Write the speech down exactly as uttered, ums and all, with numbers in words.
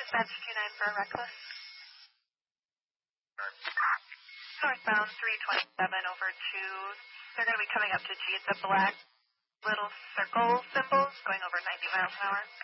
Dispatch two nine for Reckless. Northbound three twenty-seven over to, they're going to be coming up to G. It's a black little circle symbols going over ninety miles an hour.